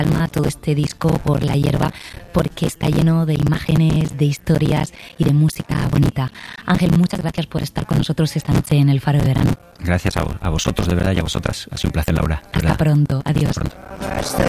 alma todo este disco Por la hierba, porque está lleno de imágenes, de historias y de música bonita. Ángel, muchas gracias por estar con nosotros esta noche en El Faro de Verano. Gracias a vosotros, de verdad, y a vosotras. Ha sido un placer, Laura. Hasta pronto. Adiós. Hasta pronto.